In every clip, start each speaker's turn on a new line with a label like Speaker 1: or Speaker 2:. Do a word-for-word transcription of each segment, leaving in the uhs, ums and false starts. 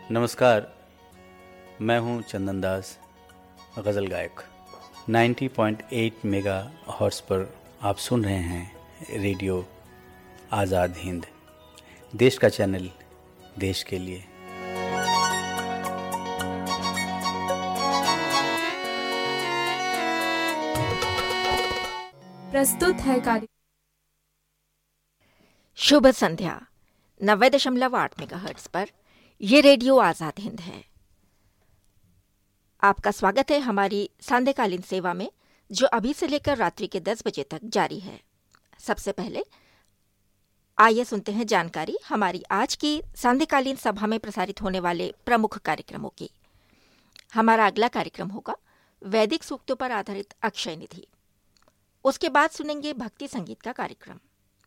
Speaker 1: नमस्कार, मैं हूं चंदन दास, गज़ल गायक। नब्बे पॉइंट आठ मेगा हर्ट्ज़ पर आप सुन रहे हैं रेडियो आज़ाद हिंद, देश का चैनल, देश के लिए।
Speaker 2: प्रस्तुत है कार्य
Speaker 3: शुभ संध्या। नब्बे दशमलव आठ मेगाहर्ट्ज़ पर ये रेडियो आज़ाद हिंद है। आपका स्वागत है हमारी सांध्यकालीन सेवा में, जो अभी से लेकर रात्रि के दस बजे तक जारी है। सबसे पहले आइए सुनते हैं जानकारी हमारी आज की सांध्यकालीन सभा में प्रसारित होने वाले प्रमुख कार्यक्रमों की। हमारा अगला कार्यक्रम होगा वैदिक सूक्तों पर आधारित अक्षय निधि। उसके बाद सुनेंगे भक्ति संगीत का कार्यक्रम।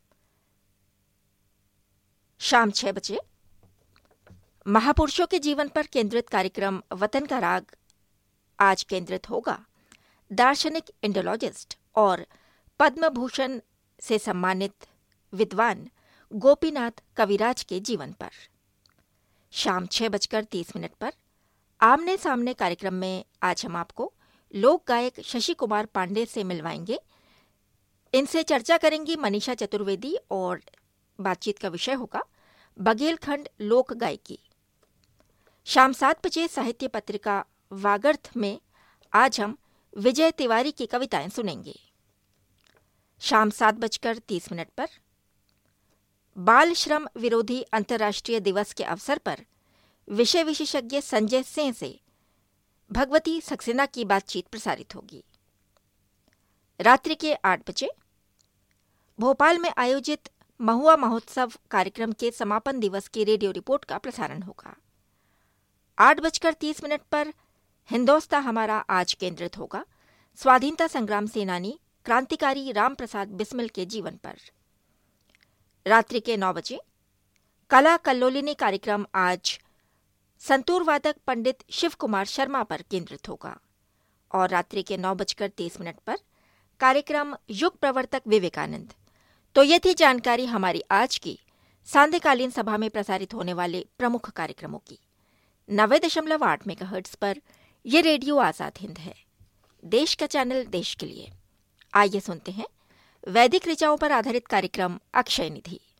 Speaker 3: शाम छह बजे महापुरुषों के जीवन पर केंद्रित कार्यक्रम वतन का राग आज केंद्रित होगा दार्शनिक इंडोलॉजिस्ट और पद्म भूषण से सम्मानित विद्वान गोपीनाथ कविराज के जीवन पर। शाम छह बजकर तीस मिनट पर आमने सामने कार्यक्रम में आज हम आपको लोक गायक शशि कुमार पांडे से मिलवाएंगे। इनसे चर्चा करेंगी मनीषा चतुर्वेदी और बातचीत का विषय होगा बघेलखंड लोक गायकी। शाम सात बजे साहित्य पत्रिका वागर्थ में आज हम विजय तिवारी की कविताएं सुनेंगे। शाम सात बजकर तीस मिनट पर बाल श्रम विरोधी अंतर्राष्ट्रीय दिवस के अवसर पर विषय विशेषज्ञ संजय सिंह से भगवती सक्सेना की बातचीत प्रसारित होगी। रात्रि के आठ बजे भोपाल में आयोजित महुआ महोत्सव कार्यक्रम के समापन दिवस की रेडियो रिपोर्ट का प्रसारण होगा। आठ बजकर तीस मिनट पर हिंदोस्ता हमारा आज केंद्रित होगा स्वाधीनता संग्राम सेनानी क्रांतिकारी राम प्रसाद बिस्मिल के जीवन पर। रात्रि के नौ बजे कला कल्लोलिनी कार्यक्रम आज संतूर वादक पंडित शिव कुमार शर्मा पर केंद्रित होगा। और रात्रि के नौ बजकर तीस मिनट पर कार्यक्रम युग प्रवर्तक विवेकानंद। तो ये थी जानकारी हमारी आज की सांध्यकालीन सभा में प्रसारित होने वाले प्रमुख कार्यक्रमों की। नब्बे दशमलव आठ मेगाहर्ट्ज़ पर यह रेडियो आज़ाद हिंद है, देश का चैनल, देश के लिए। आइए सुनते हैं वैदिक ऋचाओं पर आधारित कार्यक्रम अक्षय निधि।